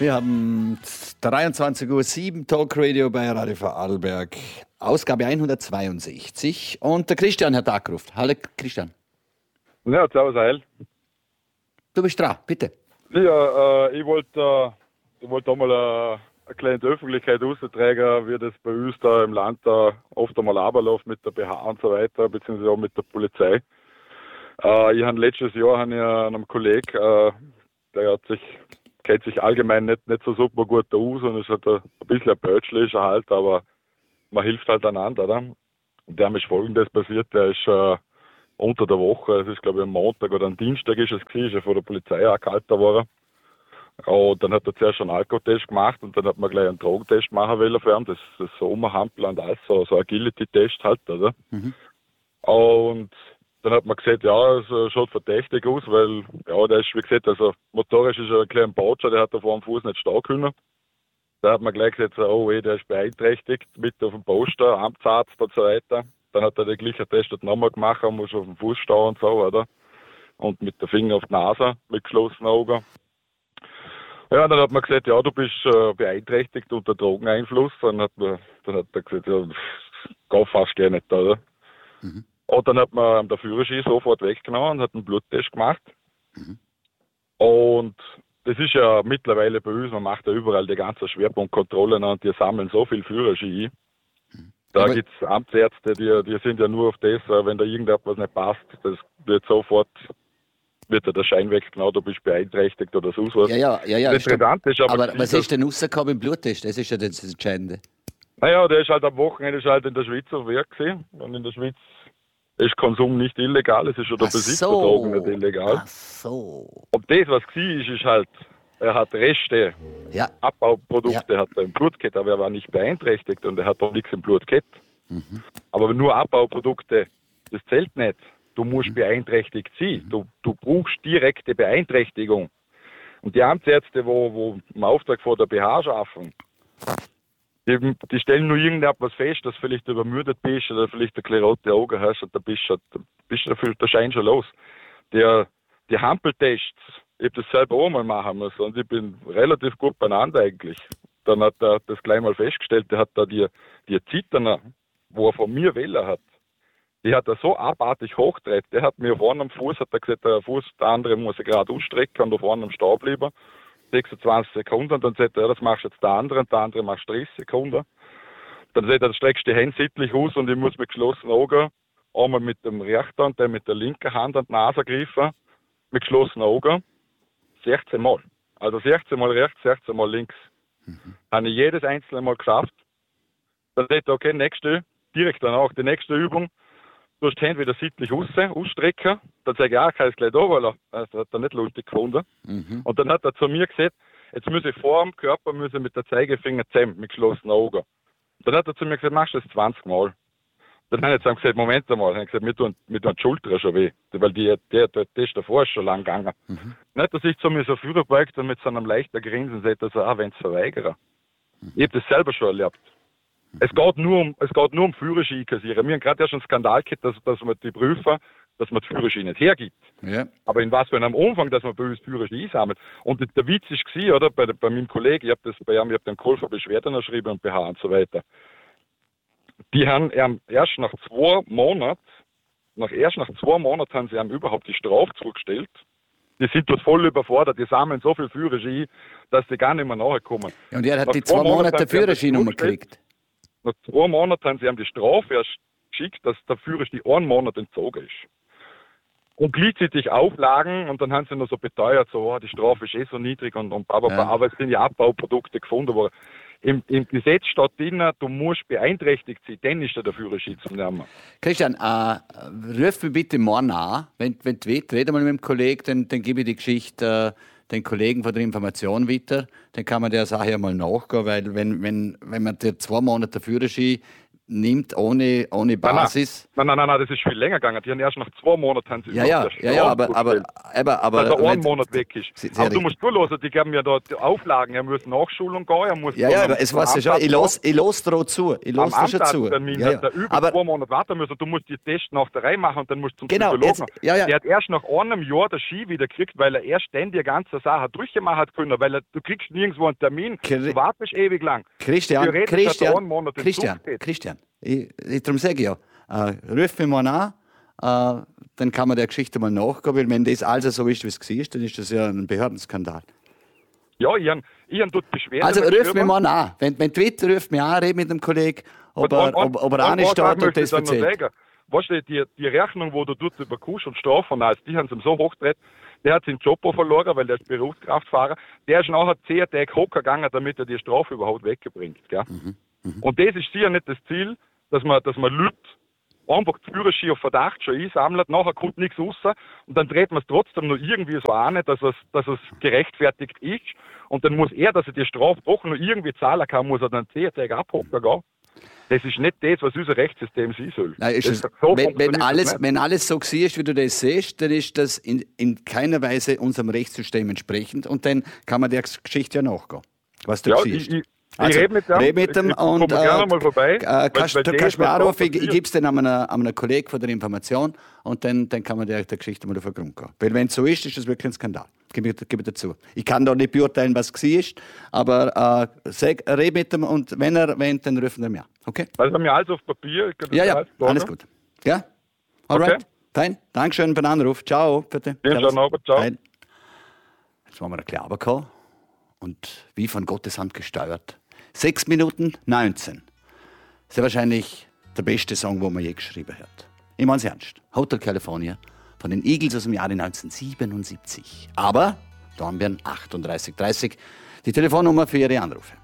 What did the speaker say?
Wir haben 23:07 Uhr Talk Radio bei Radio Vorarlberg, Ausgabe 162. Und der Christian hat angerufen. Hallo Christian. Ja, servus Heil. Du bist dran, bitte. Ja, ich wollte einmal eine kleine Öffentlichkeit austragen, wie das bei uns da im Land da oft einmal abläuft mit der BH und so weiter, beziehungsweise auch mit der Polizei. Letztes Jahr einem Kollegen, der kennt sich allgemein nicht so super gut aus und ist halt ein bisschen ein Bötschlischer halt, aber man hilft halt einander, oder? Und dem ist Folgendes passiert, der ist unter der Woche, es ist glaube ich am Montag oder am Dienstag ist ja von der Polizei angehalten worden. Und dann hat er zuerst einen Alkoholtest gemacht und dann hat man gleich einen Drogentest machen wollen für ihn, das so umhampeln und alles, so Agility-Test halt, oder? Mhm. Und dann hat man gesagt, ja, es schaut verdächtig aus, weil, ja, der ist, wie gesagt, also motorisch ist er ein kleiner Bautscher, der hat da vor dem Fuß nicht stehen können. Da hat man gleich gesagt, oh, der ist beeinträchtigt, mit auf dem Poster, Amtsarzt und so weiter. Dann hat er den gleichen Test nochmal gemacht, muss auf dem Fuß stehen und so, oder? Und mit dem Finger auf die Nase, mit geschlossenen Augen. Ja, dann hat man gesagt, ja, du bist beeinträchtigt unter Drogeneinfluss. Dann hat er gesagt, ja, geht fast gar nicht, oder? Mhm. Und dann hat man den Führerschein sofort weggenommen und hat einen Bluttest gemacht. Mhm. Und das ist ja mittlerweile bei uns, man macht ja überall die ganzen Schwerpunktkontrollen und die sammeln so viel Führerschein. Mhm. Da gibt es Amtsärzte, die sind ja nur auf das, wenn da irgendetwas nicht passt, das wird sofort, wird der Schein weggenommen, du bist beeinträchtigt oder so was. Ja. Das Interessante ist aber was ist denn rausgekommen im Bluttest? Das ist ja das Entscheidende. Naja, der ist halt am Wochenende in der Schweiz auf Werk gewesen. Und in der Schweiz ist Konsum nicht illegal, es ist schon der Besitz der Drogen nicht illegal. Ach so. Und das, was war, ist halt, er hat Reste, Abbauprodukte hat er im Blut gehabt, aber er war nicht beeinträchtigt und er hat auch nichts im Blut gehabt. Mhm. Aber nur Abbauprodukte, das zählt nicht. Du musst beeinträchtigt sein. Du brauchst direkte Beeinträchtigung. Und die Amtsärzte, wo im Auftrag von der BH arbeiten, die stellen nur irgendetwas fest, dass du vielleicht übermüdet bist oder vielleicht ein bisschen rote Augen hast und da bist der Schein schon los. Die Hampeltests, ich habe das selber auch mal machen müssen und ich bin relativ gut beieinander eigentlich. Dann hat er das gleich mal festgestellt, der hat da die Zittern, wo er von mir wählen hat, die hat er so abartig hochgedreht. Der hat mir vorne am Fuß, hat er gesagt, der andere muss er gerade ausstrecken und da vorne am Stau bleiben. 26 Sekunden, dann sagt er, ja, das machst jetzt der andere und der andere machst 30 Sekunden. Dann sagt er, du streckst die Hände sittlich aus und ich muss mit geschlossenen Augen einmal mit dem rechten und dann mit der linken Hand an die Nase greifen, mit geschlossenen Augen, 16 Mal. Also 16 Mal rechts, 16 Mal links. Habe ich jedes einzelne Mal geschafft. Dann sagt er, okay, direkt danach, die nächste Übung, du hast die Hände wieder sittlich ausstrecken. Dann sage ich, ja, ich kann es gleich da, weil das hat er nicht lustig gefunden. Mhm. Und dann hat er zu mir gesagt, jetzt muss ich vor dem Körper mit der Zeigefinger zusammen, mit geschlossenen Augen. Und dann hat er zu mir gesagt, machst du das 20 Mal. Dann habe ich jetzt gesagt, Moment einmal, ich gesagt, mir tun die Schultern schon weh, weil der Test davor ist schon lang gegangen. Mhm. Dann hat er sich zu mir so vorgebeugt und mit so einem leichten Grinsen sagt er so, wenn es verweigere. Mhm. Ich habe das selber schon erlebt. Es geht nur um Führerschein kassieren. Wir haben gerade erst einen Skandal gehabt, dass man die Prüfer, dass man die Führerschein nicht hergibt. Ja. Aber in was für einem Umfang, dass man bei uns Führerschein einsammelt. Und der Witz ist gewesen, oder, bei meinem Kollegen, ich habe dem Kohl Beschwerden geschrieben und BH und so weiter. Die haben erst nach 2 Monaten haben sie ihm überhaupt die Strafe zugestellt. Die sind dort voll überfordert, die sammeln so viel Führerschein, dass sie gar nicht mehr nachkommen. Ja, und er hat die 2 Monate Führerschein gekriegt. Nach 2 Monaten haben sie ihm die Strafe erst geschickt, dass der Führerschein 1 Monat entzogen ist. Und gleichzeitig Auflagen und dann haben sie noch so beteuert, so, die Strafe ist so niedrig und aber es sind ja Abbauprodukte gefunden worden. Im Gesetz steht drin, du musst beeinträchtigt sein, dann ist der Führerschein zu nehmen. Christian, ruf mich bitte morgen an, wenn du willst, rede mal mit dem Kollegen, dann gebe ich die Geschichte den Kollegen von der Information weiter, dann kann man der Sache ja mal nachgehen, weil wenn man dir 2 Monate Führerschein nimmt ohne Basis. Nein, das ist viel länger gegangen. Die haben erst nach 2 Monaten aber dass er einen Monat weg ist. Aber du musst zuhören, die geben ja da die Auflagen, er muss Nachschulung gehen, er muss... aber es weiß ich schon, ich los drauf zu. Ich los da schon zu. Der über 2 Monate warten muss und du musst die Tests nach der Reihe machen und dann musst du zum Psychologen. Der hat erst nach einem Jahr den Ski wieder gekriegt, weil er erst dann die ganze Sache durchgemacht hat können, weil du kriegst nirgendwo einen Termin, du wartest ewig lang. Christian, darum sage ich ja, ruf mich mal an, dann kann man der Geschichte mal nachgehen, weil wenn das also so ist, wie es war, dann ist das ja ein Behördenskandal. Ja, ich hab dort Beschwerden. Also ruf mich mal an. Wenn Twitter ruft mich an, red mit dem Kollegen, ob er ansteht und das erzählt. Weißt du, die Rechnung, die du dort überkommst und Strafen hast, die haben sie ihm so hochgedreht, der hat seinen Job verloren, weil der ist Berufskraftfahrer. Der ist nachher 10 Tage hochgegangen, damit er die Strafe überhaupt weggebringt. Gell? Und das ist sicher nicht das Ziel, dass man Leute einfach die Führerschein auf Verdacht schon einsammelt, nachher kommt nichts raus und dann dreht man es trotzdem noch irgendwie so an, dass es gerechtfertigt ist und dann muss er, dass er die Strafe doch noch irgendwie zahlen kann, muss er dann 10 Tage abhocken gehen. Das ist nicht das, was unser Rechtssystem sein soll. Nein, wenn alles so war, wie du das siehst, dann ist das in keiner Weise unserem Rechtssystem entsprechend und dann kann man der Geschichte ja nachgehen, was du siehst. Ich rede mit dem und gerne mal vorbei. Du kannst mir anrufen, ich gebe es dann an einen Kollegen von der Information und dann kann man der Geschichte mal auf den Grund gehen. Weil wenn es so ist das wirklich ein Skandal. Gebe ich dazu. Ich kann da nicht beurteilen, was es war, aber red mit ihm und wenn er wendet, dann rufen wir mir an. Okay? Also haben wir alles auf Papier. Alles gut. Ja? Alright. Okay. Fein. Dankeschön für den Anruf. Ciao. Bitte. Ja, ciao. Fein. Jetzt machen wir ein bisschen runtergekommen und wie von Gottes Hand gesteuert. 6 Minuten 19. Das ist wahrscheinlich der beste Song, den man je geschrieben hat. Ich meine es ernst. Hotel California von den Eagles aus dem Jahre 1977. Aber Dornbirn 3830. Die Telefonnummer für Ihre Anrufe.